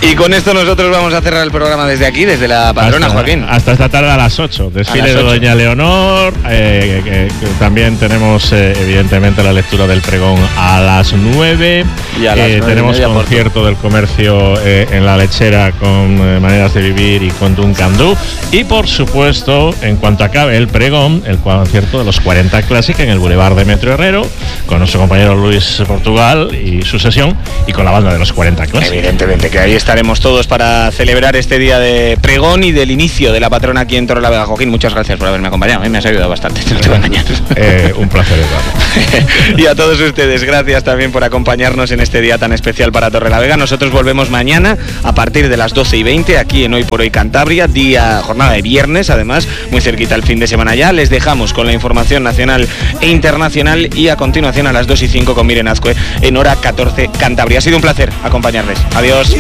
Y con esto nosotros vamos a cerrar el programa desde aquí, desde la patrona, Joaquín. Hasta esta tarde a las 8. Desfile de Doña Leonor. Que también tenemos, evidentemente, la lectura del pregón a las 9. Y a las 9 tenemos concierto del comercio en La Lechera con Maneras de Vivir y con Duncan Du. Y, por supuesto, en cuanto acabe el pregón, el concierto de los 40 Classic en el Boulevard de Metro Herrero, con nuestro compañero Luis Portugal y su sesión, y con la banda de los 40 Classic. Evidentemente, que ahí estaremos todos para celebrar este día de pregón y del inicio de la patrona aquí en Torrelavega. Joaquín, muchas gracias por haberme acompañado, me has ayudado bastante, no te voy a engañar. Un placer, Eduardo. Y a todos ustedes, gracias también por acompañarnos en este día tan especial para Torrelavega. Nosotros volvemos mañana a partir de las 12:20 aquí en Hoy por Hoy Cantabria, jornada de viernes, además, muy cerquita el fin de semana ya. Les dejamos con la información nacional e internacional y a continuación a las 2:05 con Miren Azcue en Hora 14 Cantabria. Ha sido un placer acompañarles. Adiós.